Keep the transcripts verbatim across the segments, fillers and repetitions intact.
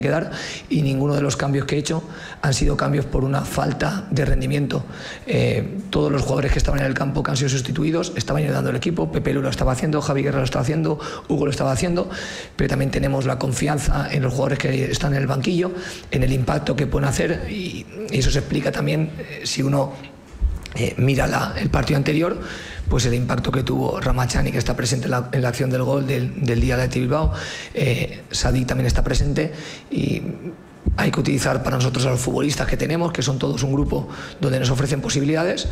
que dar, y ninguno de los cambios que he hecho han sido cambios por una falta de rendimiento. Eh, todos los jugadores que estaban en el campo que han sido sustituidos estaban ayudando al equipo. Pepelu lo estaba haciendo, Javi Guerra lo estaba haciendo, Hugo lo estaba haciendo, pero también tenemos la confianza en los jugadores que están en el banquillo, en el impacto que pueden hacer, y, y eso se explica también eh, si uno eh, mira la, el partido anterior, pues el impacto que tuvo Ramachani, que está presente en la, en la acción del gol del, del día de Athletic Bilbao. eh, Sadik también está presente, y hay que utilizar para nosotros a los futbolistas que tenemos, que son todos un grupo donde nos ofrecen posibilidades,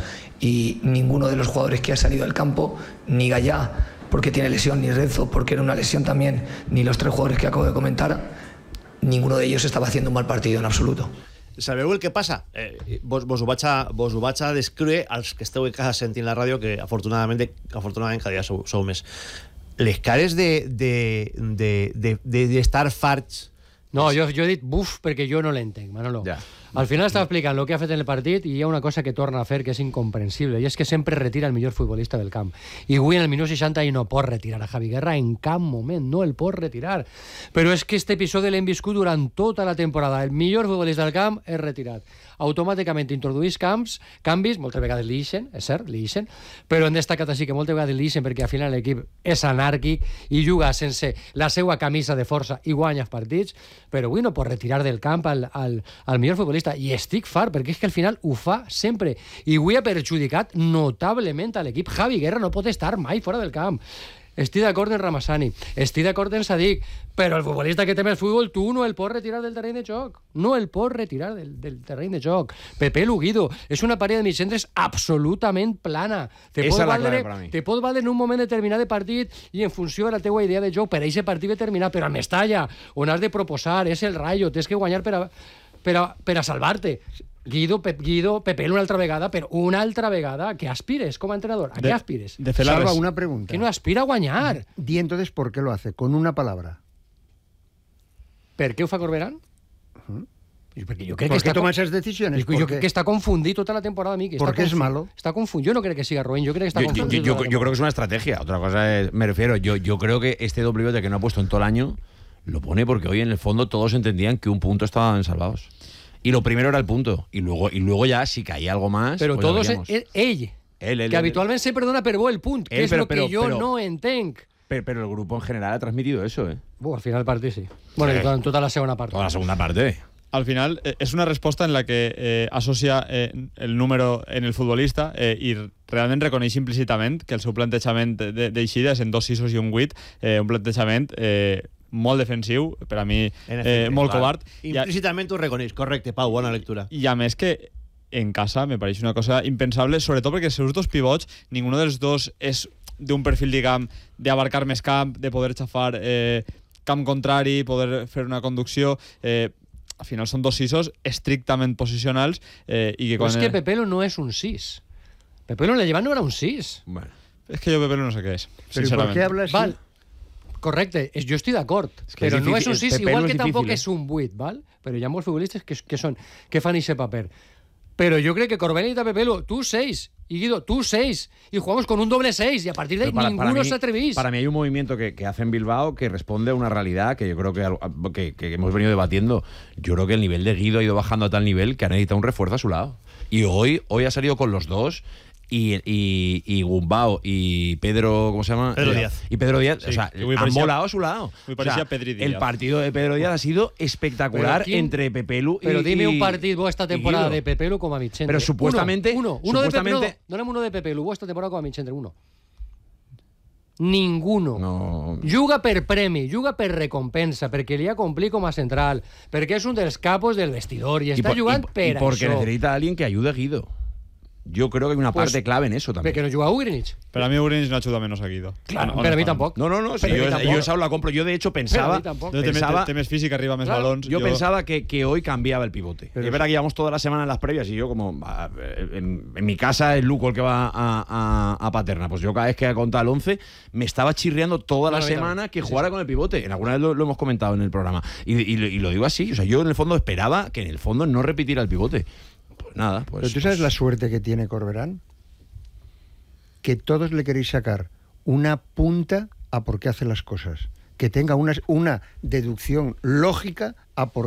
y ninguno de los jugadores que ha salido al campo, ni Gallá porque tiene lesión, ni Renzo porque era una lesión también, ni los tres jugadores que acabo de comentar, ninguno de ellos estava haciendo un mal partido en absoluto. Sabeu el que passa? Eh, vos, vos, ho vaig a, vos ho vaig a descriure als que esteu en casa sentint la ràdio, que afortunadament, afortunadament cada dia sou, sou més. Les cares de de, de, de, de, de estar farts. No, jo, jo he dit buf perquè jo no l'entenc, Manolo. Ja. Al final estava explicant el que ha fet en el partit, i hi ha una cosa que torna a fer que és incomprensible, i és que sempre retira el millor futbolista del camp. I avui en el minut seixanta i no pot retirar a Javi Guerra en cap moment, no el pot retirar. Però és que este episodi l'hem viscut durant tota la temporada. El millor futbolista del camp és retirat. Automàticament introduïs camps, canvis, moltes vegades li ixen, és cert, li ixen, però hem destacat així que moltes vegades li ixen perquè al final l'equip és anàrquic i juga sense la seva camisa de força i guanya els partits, però avui no pot retirar del camp al, al, al millor futbolista. I estic fart, perquè és que al final ho fa sempre. I avui ha perjudicat notablement a l'equip. Javi Guerra no pot estar mai fora del camp. Estic d'acord en Ramazani, estic d'acord en Sadik, però el futbolista que té més futbol, tu no el pots retirar del terreny de joc. No el pots retirar del, del terreny de joc. Pepelu, Guido, és una parella de mitjcentres absolutament plana. Te pot, valdre, te pot valdre en un moment determinat de partit i en funció de la teua idea de joc per a aquest partit determinat, però a Mestalla, on has de proposar, és el Rayo, tens que guanyar per a, per a, per a salvar-te. Guido, Pep, Guido, Pepelu una altra vegada, però una altra vegada, ¿qué aspires como entrenador? ¿A de, qué aspires? De Salva, una pregunta. Que no aspira a guanyar. Di entonces por qué lo hace, con una palabra. ¿Per qué ho fa Corberán? Uh-huh. Perquè jo crec ¿Por que qué està toma esas decisiones? Jo crec que està confundit tota la temporada, Miqui. Porque es malo. Está confundido. Yo no creo que siga Rubén, yo creo que está yo, confundido. Yo, yo, yo creo que es una estrategia. Otra cosa es, me refiero, yo, yo creo que este doble pivote que no ha puesto en todo el año lo pone porque hoy en el fondo todos entendían que un punto estaban salvados. Y lo primero era el punto. Y luego, y luego ya, si caía algo más... Pero pues todos... Él, él, él, él, que habitualment se perdona per bo el punt, que él, és pero, el que pero, jo pero, no entenc. Pero, pero el grupo en general ha transmitido eso, ¿eh? Bueno, al final del partit sí. Bueno, sí. Y en toda la segunda parte. Toda la segunda parte. Al final eh, es una respuesta en la que eh, asocia eh, el número en el futbolista eh, i realment reconeix implícitament que el seu plantejament d'eixida és en dos sissos i un vuit, eh, un plantejament eh, molt defensiu, per a mi eh, molt covard. Implícitament ho reconeix, correcte, Pau, bona lectura. I a més que en casa me pareix una cosa impensable, sobretot perquè els seus dos pivots, ninguno dels dos és d'un perfil, diguem, d'abarcar més camp, de poder xafar eh, camp contrari, poder fer una conducció... Eh, al final són dos sisos estrictament posicionals eh, i que Però quan... és que Pepelu no és un sis. Pepelu en el Llevant no era un sis. Bueno, és que jo Pepelu no sé què és, Pero ¿por qué hablas Val. Correcte, jo estic d'acord, es que però es no difícil, és un sis, Pepelu igual es que difícil, tampoc eh? és un vuit, val? Però hi ha molts futbolistes que, que, són, que fan aquest paper. Pero yo creo que Corbella y Pepelu, tú seis, y Guido, tú seis, y jugamos con un doble seis, y a partir de ahí para, ninguno para mí, se atrevís. Para mí hay un movimiento que, que hace en Bilbao que responde a una realidad que yo creo que, que, que hemos venido debatiendo. Yo creo que el nivel de Guido ha ido bajando a tal nivel que ha necesitado un refuerzo a su lado. Y hoy, hoy ha salido con los dos. Y, y, y Gumbao y Pedro, ¿cómo se llama? Pedro Díaz. Y Pedro Díaz, sí, o sea, han parecía, volado a su lado. Me parecía o sea, Pedri Díaz. El partido de Pedro Díaz ha sido espectacular ¿quién, entre Pepelu y Pero dime y, un partido esta temporada de Pepelu como a Michente. Pero supuestamente... Uno, uno, uno supuestamente, de Pepelu, no, no uno de Pepelu esta temporada como a Michente, uno. Ninguno. No. Juga per premi, juga per recompensa, perquè li ha complit com a central, perquè és un dels capos del vestidor i està por, jugant y, per y porque això. necesita a alguien que ayude a Guido. Yo creo que hay una Pues, parte clave en eso también. Perquè no juga Ugrinich. Per a mi Ugrinich no ajuda menos a Guido. Claro, pero a mí tampoco. No, no, no, sí, Pero yo, a mí tampoco. yo esa la compro. Yo de hecho pensaba, Yo pensaba té més físic, arriba més Claro, balons. yo, yo pensaba que, que hoy cambiaba el pivote. Pero es verdad que llevamos toda la semana en las previas y yo como en, en mi casa es Luco el que va a, a, a Paterna, pues yo cada vez que ha contado el once me estaba chirriando toda la no, semana que sí, jugara sí. con el pivote. En alguna vez lo, lo hemos comentado en el programa y, y, y lo digo así, o sea, yo en el fondo esperaba que en el fondo no repitiera el pivote. Pues nada, pues... Pero tú sabes pues, la suerte que tiene Corberán, que todos le queréis sacar una punta a por qué hace las cosas, que tenga una, una deducción lógica a por